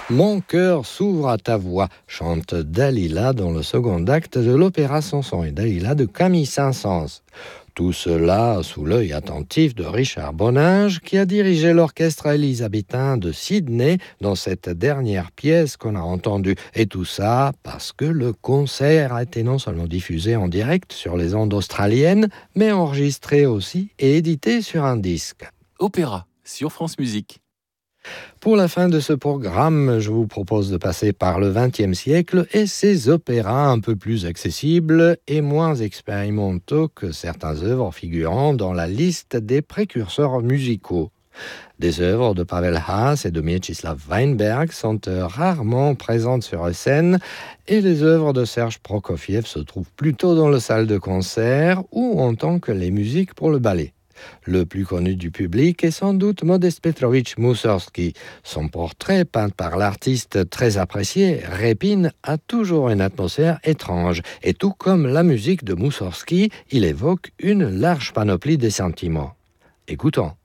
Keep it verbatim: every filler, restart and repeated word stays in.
Mon cœur s'ouvre à ta voix, chante Dalila dans le second acte de l'opéra Samson et Dalila de Camille Saint-Saëns. Tout cela sous l'œil attentif de Richard Boninge, qui a dirigé l'orchestre élisabétain de Sydney dans cette dernière pièce qu'on a entendue. Et tout ça parce que le concert a été non seulement diffusé en direct sur les ondes australiennes, mais enregistré aussi et édité sur un disque. Opéra sur France Musique. Pour la fin de ce programme, je vous propose de passer par le vingtième siècle et ses opéras un peu plus accessibles et moins expérimentaux que certaines œuvres figurant dans la liste des précurseurs musicaux. Des œuvres de Pavel Haas et de Mieczysław Weinberg sont rarement présentes sur la scène et les œuvres de Serge Prokofiev se trouvent plutôt dans les salles de concert ou en tant que les musiques pour le ballet. Le plus connu du public est sans doute Modest Petrovitch Moussorgsky. Son portrait, peint par l'artiste très apprécié, Répine, a toujours une atmosphère étrange. Et tout comme la musique de Moussorgsky, il évoque une large panoplie des sentiments. Écoutons.